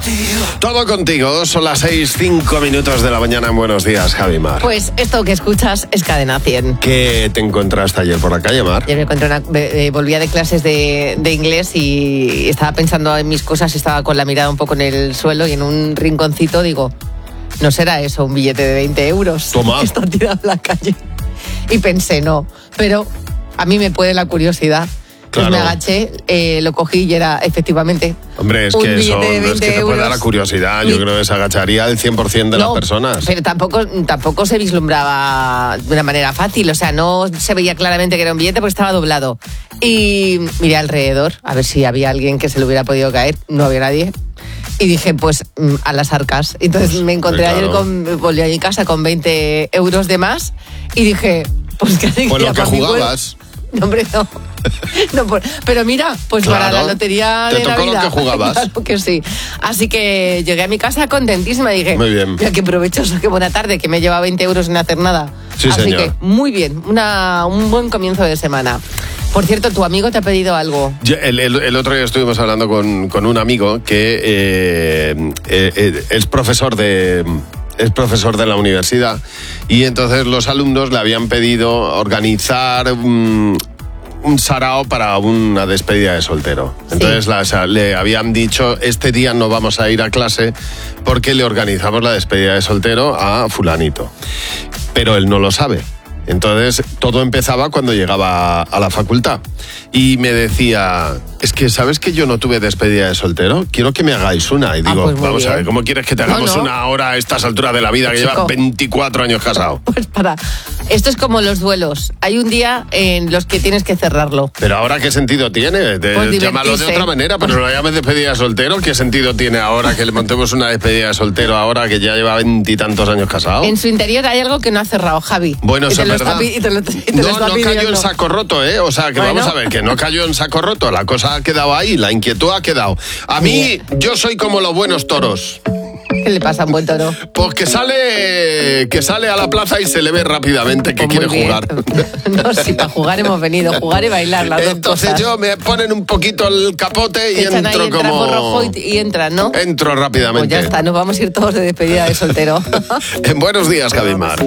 Todo contigo, son las 6:05 de la mañana. Buenos días, Javi Mar. Pues esto que escuchas es Cadena 100. ¿Qué te encontraste ayer por la calle, Mar? Yo me encontré volvía de clases de inglés y estaba pensando en mis cosas, estaba con la mirada un poco en el suelo y en un rinconcito digo, ¿no será eso un billete de 20 euros? Toma. Que está tirado en la calle. Y pensé, no, pero a mí me puede la curiosidad. Pues Claro. me agaché, lo cogí y era efectivamente Hombre, es un que eso billete de no es 20 que te pueda dar la euros. curiosidad. Yo creo que se agacharía el 100% de las personas. Pero tampoco se vislumbraba de una manera fácil. O sea, no se veía claramente que era un billete porque estaba doblado. Y miré alrededor a ver si había alguien que se le hubiera podido caer. No había nadie. Y dije, pues, a las arcas. Entonces Pues, me encontré claro. ayer, volví a mi casa con 20 euros de más. Y dije, pues qué alegría. Pues lo que para mi cuerpo. jugabas. No, hombre, no. No, pero mira, pues Claro. para la lotería Te de tocó lo Navidad. que jugabas. Claro que sí. Así que llegué a mi casa contentísima y dije, Muy bien. mira qué provechoso, qué buena tarde, que me lleva 20 euros sin hacer nada. Sí, Así señor. que muy bien, un buen comienzo de semana. Por cierto, tu amigo te ha pedido algo. El otro día estuvimos hablando con un amigo que es profesor de la universidad y entonces los alumnos le habían pedido organizar un sarao para una despedida de soltero. Entonces le habían dicho, este día no vamos a ir a clase porque le organizamos la despedida de soltero a fulanito. Pero él no lo sabe. Entonces todo empezaba cuando llegaba a la facultad y me decía, es que ¿sabes que yo no tuve despedida de soltero? Quiero que me hagáis una. Y digo, pues muy vamos a bien. ver, ¿cómo quieres que te hagamos No. una ahora a estas alturas de la vida que Chico. llevas 24 años casado? Pues esto es como los duelos. Hay un día en los que tienes que cerrarlo. Pero ahora, ¿qué sentido tiene? Pues Llámalo de divertirse. otra manera, pero no lo llames despedida de soltero. ¿Qué sentido tiene ahora que le montemos una despedida de soltero ahora que ya lleva 20 y tantos años casado? En su interior hay algo que no ha cerrado, Javi. Bueno, eso es verdad. No No cayó en saco roto, ¿eh? O sea, que Bueno. vamos a ver, que no cayó en saco roto. La cosa ha quedado ahí, la inquietud ha quedado. A mí, yo soy como los buenos toros. ¿Qué le pasa a un buen toro? Pues que sale a la plaza y se le ve rápidamente que Pues muy quiere bien. jugar. No, sí, para jugar hemos venido, jugar y bailar las Entonces dos cosas. me ponen un poquito el capote y Te echan ahí entro el trapo como... rojo y entran, ¿no? Entro Pues rápidamente. ya está, nos vamos a ir todos de despedida de soltero. Buenos días, Javi Mar.